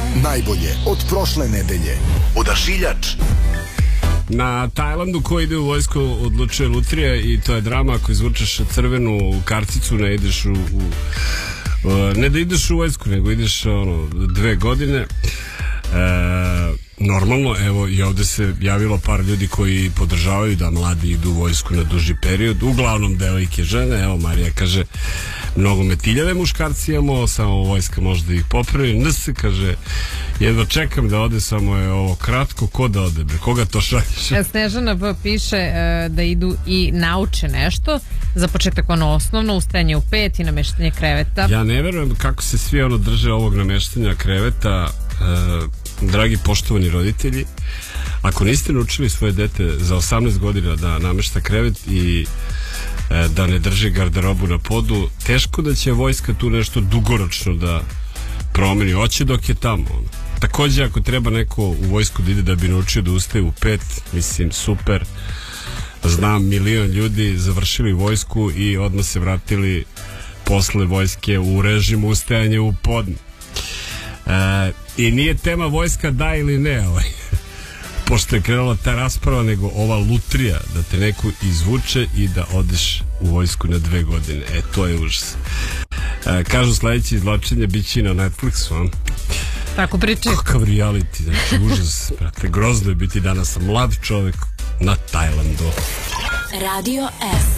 Najbolje od prošle nedelje. Odašiljač. Na Tajlandu ko ide u vojsku odlučuje lutrija i to je drama. Ako izvučeš crvenu karticu ne ideš ne da ideš u vojsku, nego ideš 2 godine. Normalno, evo i ovde se javilo par ljudi koji podržavaju da mladi idu u vojsku na duži period, uglavnom devojke, žene. Evo Marija kaže mnogo metiljave muškarci imamo, samo vojska možda ih popravi. NS kaže jedva čekam da ode, samo je ovo kratko. Ko da ode, bre, koga to šalješ? Snežana B piše da idu i nauče nešto. Za početak osnovno, ustajanje u 5 i nameštanje kreveta. Ja ne verujem kako se svi drže ovog nameštanja kreveta. Dragi poštovani roditelji, ako niste naučili svoje dete za 18 godina da namešta krevet i da ne drži garderobu na podu, teško da će vojska tu nešto dugoročno da promeni. Hoće dok je tamo. Takođe, ako treba neko u vojsku da ide da bi naučio da ustaje u 5, mislim, super. Znam milion ljudi završili vojsku i odmah se vratili posle vojske u režimu ustajanja u podne. I nije tema vojska da ili ne, pošto je krenula ta rasprava, nego ova lutrija da te neko izvuče i da odeš u vojsku na 2 godine. To je užas. Kažu sledeće izvlačenje biće na Netflixu. Tako pričaju. Kakav reality, znači užas, brate, grozno je biti danas mlad čovek na Tajlandu. Radio S.